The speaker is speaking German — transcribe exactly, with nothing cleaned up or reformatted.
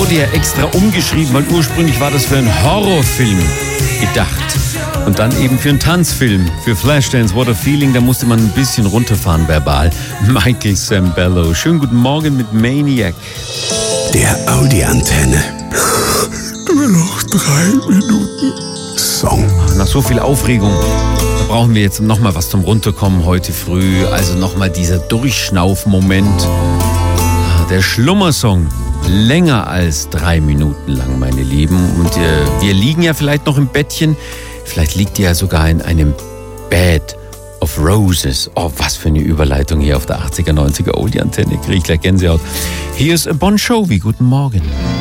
wurde ja extra umgeschrieben, weil ursprünglich war das für einen Horrorfilm gedacht. Und dann eben für einen Tanzfilm, für Flashdance, What a Feeling, da musste man ein bisschen runterfahren verbal. Michael Sembello. Schönen guten Morgen mit Maniac. Der Audi-Antenne. Nur noch drei Minuten Song. Nach so viel Aufregung, da brauchen wir jetzt nochmal was zum Runterkommen heute früh. Also nochmal dieser Durchschnaufmoment. Der Schlummersong. Länger als drei Minuten lang, meine Lieben. Und äh, wir liegen ja vielleicht noch im Bettchen. Vielleicht liegt ihr ja sogar in einem Bed of Roses. Oh, was für eine Überleitung hier auf der achtziger, neunziger Oldie-Antenne. Kriege ich gleich Gänsehaut. Hier ist Bon Jovi. Guten Morgen.